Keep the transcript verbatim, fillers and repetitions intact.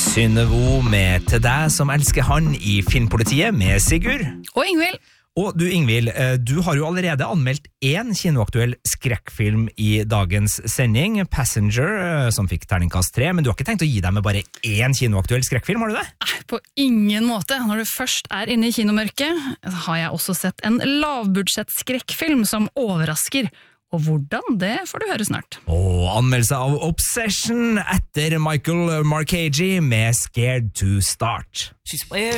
Synnevo med Til deg som elsker han i Filmpolitiet med Sigurd. Og Ingvild. Og du Ingvild, du har jo allerede anmeldt en kinoaktuell skrekkfilm i dagens sending, Passenger, som fikk terningkast tre, men du har ikke tenkt å gi deg med bare én kinoaktuell skrekkfilm, har du det? Nei, på ingen måte. Når du først er inne i kinomørket, har jeg også sett en lavbudsjett skrekkfilm som overrasker. Og hvordan, det får du høre snart. Og anmeldelse av Obsession etter Michael Marcaggi med Scared to Start.